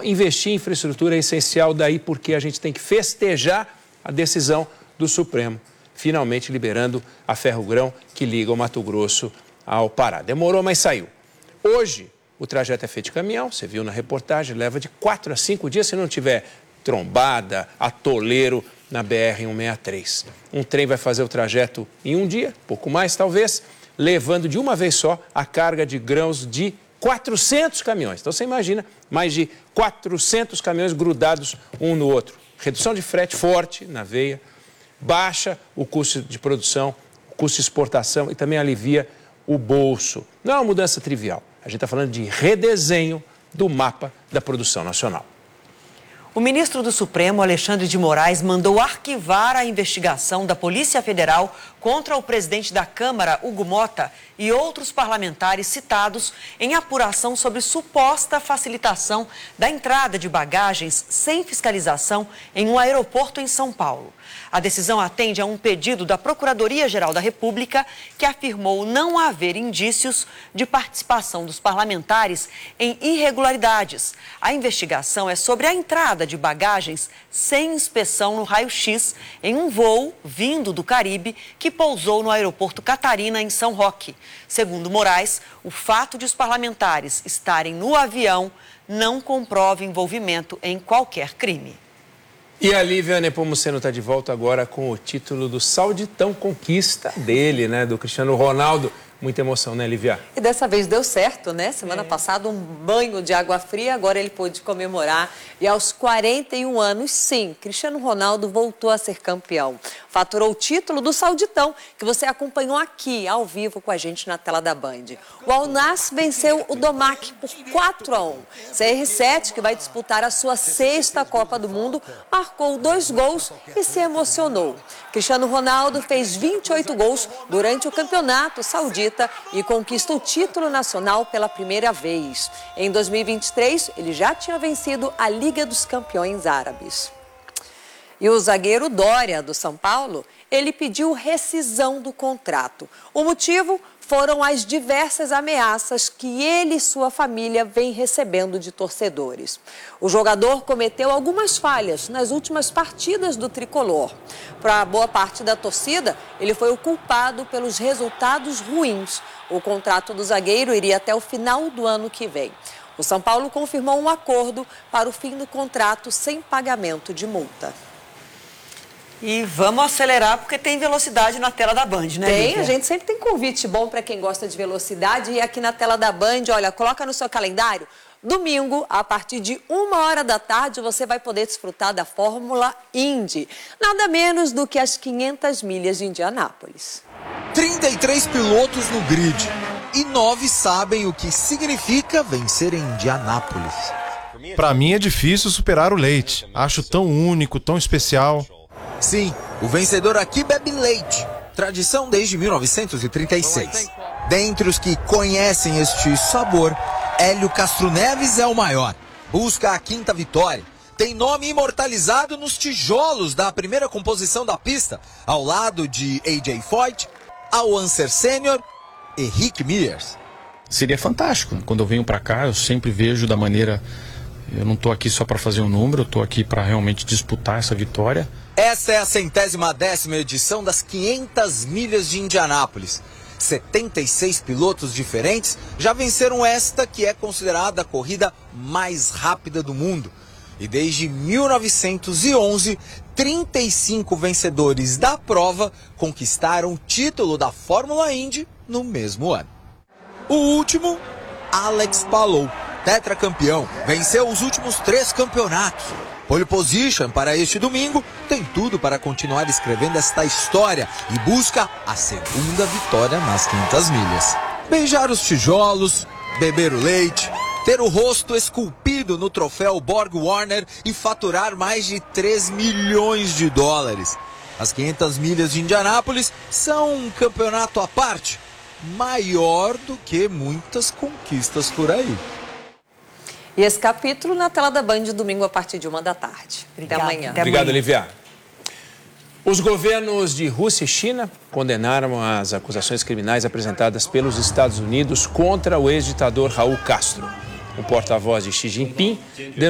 Então, investir em infraestrutura é essencial, daí porque a gente tem que festejar a decisão do Supremo, finalmente liberando a Ferrogrão que liga o Mato Grosso ao Pará. Demorou, mas saiu. Hoje, o trajeto é feito de caminhão, você viu na reportagem, leva de 4 a 5 dias se não tiver trombada, atoleiro na BR-163. Um trem vai fazer o trajeto em um dia, pouco mais talvez, levando de uma vez só a carga de grãos de 400 caminhões. Então você imagina, mais de 400 caminhões grudados um no outro. Redução de frete forte na veia, baixa o custo de produção, o custo de exportação e também alivia o bolso. Não é uma mudança trivial. A gente está falando de redesenho do mapa da produção nacional. O ministro do Supremo, Alexandre de Moraes, mandou arquivar a investigação da Polícia Federal contra o presidente da Câmara, Hugo Motta, e outros parlamentares citados em apuração sobre suposta facilitação da entrada de bagagens sem fiscalização em um aeroporto em São Paulo. A decisão atende a um pedido da Procuradoria-Geral da República, que afirmou não haver indícios de participação dos parlamentares em irregularidades. A investigação é sobre a entrada de bagagens sem inspeção no raio-x em um voo vindo do Caribe que pousou no aeroporto Catarina, em São Roque. Segundo Moraes, o fato de os parlamentares estarem no avião não comprova envolvimento em qualquer crime. E a Lívia Nepomuceno está de volta agora com o título do Sauditão, conquista dele, né? Do Cristiano Ronaldo. Muita emoção, né, Lívia? E dessa vez deu certo, né? Semana passada, um banho de água fria, agora ele pôde comemorar. E aos 41 anos, sim, Cristiano Ronaldo voltou a ser campeão. Faturou o título do Sauditão, que você acompanhou aqui, ao vivo, com a gente na tela da Band. O Al Nassr venceu o Domac por 4-1. CR7, que vai disputar a sua 6ª Copa do Mundo, marcou 2 gols e se emocionou. Cristiano Ronaldo fez 28 gols durante o campeonato saudita e conquista o título nacional pela primeira vez. Em 2023, ele já tinha vencido a Liga dos Campeões Árabes. E o zagueiro Dória, do São Paulo, ele pediu rescisão do contrato. O motivo foram as diversas ameaças que ele e sua família vêm recebendo de torcedores. O jogador cometeu algumas falhas nas últimas partidas do tricolor. Para boa parte da torcida, ele foi o culpado pelos resultados ruins. O contrato do zagueiro iria até o final do ano que vem. O São Paulo confirmou um acordo para o fim do contrato sem pagamento de multa. E vamos acelerar, porque tem velocidade na tela da Band, né, Tem, Lívia? a gente sempre tem convite bom para quem gosta de velocidade. E aqui na tela da Band, olha, coloca no seu calendário. Domingo, a partir de 1h da tarde, você vai poder desfrutar da Fórmula Indy. Nada menos do que as 500 milhas de Indianápolis. 33 pilotos no grid e 9 sabem o que significa vencer em Indianápolis. Para mim é difícil superar o leite. Acho tão único, tão especial. Sim, o vencedor aqui bebe leite. Tradição desde 1936. Dentre os que conhecem este sabor, Hélio Castro Neves é o maior. Busca a 5ª vitória. Tem nome imortalizado nos tijolos da primeira composição da pista, ao lado de A.J. Foyt, Al Unser Sênior e Rick Mears. Seria fantástico. Quando eu venho para cá, eu sempre vejo da maneira... Eu não estou aqui só para fazer um número, eu estou aqui para realmente disputar essa vitória. Essa é a 110ª edição das 500 milhas de Indianápolis. 76 pilotos diferentes já venceram esta, que é considerada a corrida mais rápida do mundo. E desde 1911, 35 vencedores da prova conquistaram o título da Fórmula Indy no mesmo ano. O último, Alex Palou, tetracampeão, venceu os últimos 3 campeonatos. Pole position para este domingo, tem tudo para continuar escrevendo esta história e busca a 2ª vitória nas 500 milhas. Beijar os tijolos, beber o leite, ter o rosto esculpido no troféu Borg Warner e faturar mais de 3 milhões de dólares. As 500 milhas de Indianápolis são um campeonato à parte, maior do que muitas conquistas por aí. E esse capítulo na tela da Band, domingo, a partir de 1h da tarde. Até amanhã. Obrigado, Olivia. Os governos de Rússia e China condenaram as acusações criminais apresentadas pelos Estados Unidos contra o ex-ditador Raul Castro. O porta-voz de Xi Jinping